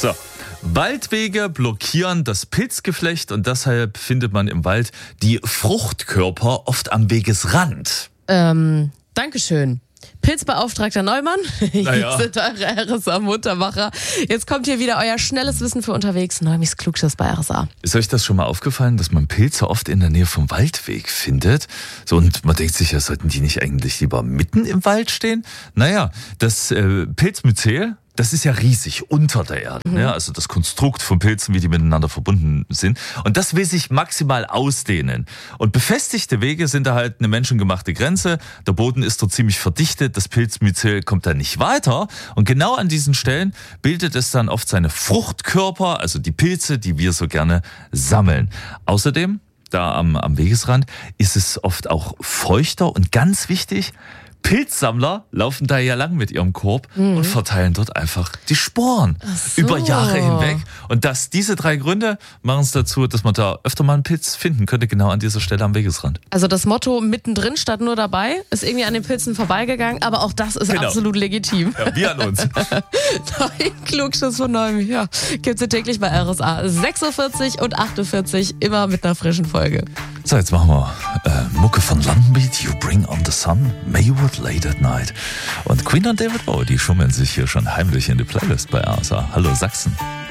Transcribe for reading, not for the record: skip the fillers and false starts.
So, Waldwege blockieren das Pilzgeflecht und deshalb findet man im Wald die Fruchtkörper oft am Wegesrand. Dankeschön. Pilzbeauftragter Neumann, Naja. hier sind eure RSA-Muntermacher. Jetzt kommt hier wieder euer schnelles Wissen für unterwegs. Neumis Klugschiss bei RSA. Ist euch das schon mal aufgefallen, dass man Pilze oft in der Nähe vom Waldweg findet? So, und man denkt sich, ja, sollten die nicht eigentlich lieber mitten im Wald stehen? Naja, das Pilzmyzel, das ist ja riesig unter der Erde. Ne? Also das Konstrukt von Pilzen, wie die miteinander verbunden sind. Und das will sich maximal ausdehnen. Und befestigte Wege sind da halt eine menschengemachte Grenze. Der Boden ist dort ziemlich verdichtet. Das Pilzmyzel kommt da nicht weiter. Und genau an diesen Stellen bildet es dann oft seine Fruchtkörper, also die Pilze, die wir so gerne sammeln. Außerdem, da am Wegesrand, ist es oft auch feuchter und ganz wichtig, Pilzsammler laufen da ja lang mit ihrem Korb und verteilen dort einfach die Sporen über Jahre hinweg. Und diese 3 Gründe machen es dazu, dass man da öfter mal einen Pilz finden könnte, genau an dieser Stelle am Wegesrand. Also das Motto mittendrin statt nur dabei ist irgendwie an den Pilzen vorbeigegangen, aber auch das ist absolut legitim. Ja, wie an uns. Nein, Klugschiss von Neumi, ja. Gibt's ja täglich bei RSA. 6.40 und 8.40 immer mit einer frischen Folge. So, jetzt machen wir Mucke von London, You Bring on the Sun, Maywood Late at Night. Und Queen und David Bowie, die schummeln sich hier schon heimlich in die Playlist bei RSA. Hallo Sachsen.